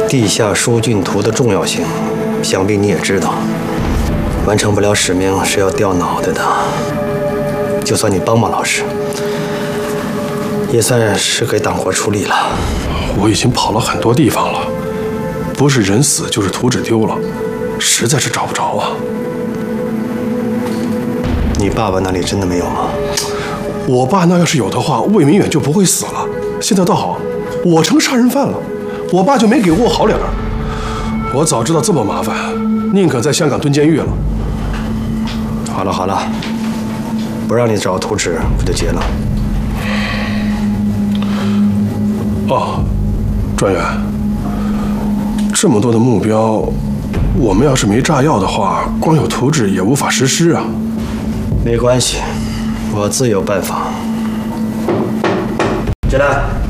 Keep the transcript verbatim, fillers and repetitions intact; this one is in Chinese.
地下疏浚图的重要性，想必你也知道。完成不了使命是要掉脑袋的。就算你帮帮老师，也算是给党国出力了。 我已经跑了很多地方了，不是人死就是图纸丢了，实在是找不着啊。 你爸爸那里真的没有吗？ 我爸那要是有的话，魏明远就不会死了。现在倒好，我成杀人犯了，我爸就没给过我好脸儿。我早知道这么麻烦，宁可在香港蹲监狱了。 好了好了，不让你找图纸，不就结了？ 哦，专员，这么多的目标，我们要是没炸药的话，光有图纸也无法实施啊。 没关系，我自有办法。进来。